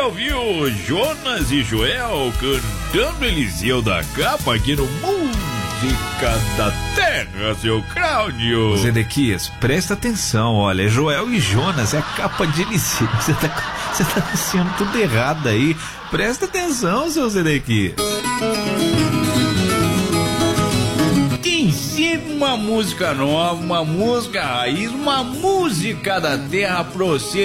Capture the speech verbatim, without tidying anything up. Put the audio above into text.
Você ouviu Jonas e Joel cantando Eliseu da Capa aqui no Música da Terra, seu Cláudio. Zedequias, presta atenção, olha, Joel e Jonas é a capa de Eliseu. Você tá, você tá anunciando tudo errado aí. Presta atenção, seu Zedequias. Ensina uma música nova, uma música raiz, uma música da terra pra você